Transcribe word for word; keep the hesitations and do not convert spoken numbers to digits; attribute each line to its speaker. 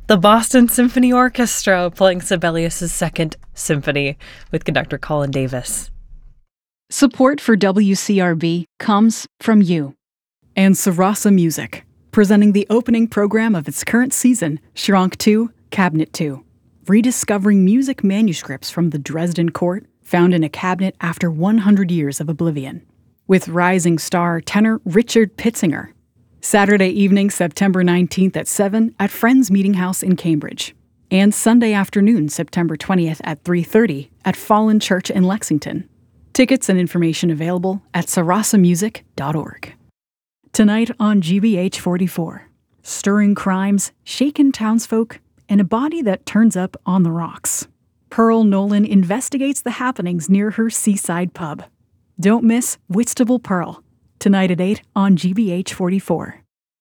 Speaker 1: the Boston Symphony Orchestra playing Sibelius' Second Symphony with conductor Colin Davis.
Speaker 2: Support for W C R B comes from you. And Sarasa Music, presenting the opening program of its current season, Schrank two, Cabinet two. Rediscovering music manuscripts from the Dresden court found in a cabinet after one hundred years of oblivion. With rising star tenor Richard Pitzinger. Saturday evening, September nineteenth at seven at Friends Meeting House in Cambridge. And Sunday afternoon, September twentieth at three thirty at Fallen Church in Lexington. Tickets and information available at sarasa music dot org. Tonight on G B H forty-four, stirring crimes, shaken townsfolk, and a body that turns up on the rocks. Pearl Nolan investigates the happenings near her seaside pub. Don't miss Whitstable Pearl, tonight at eight on G B H forty-four.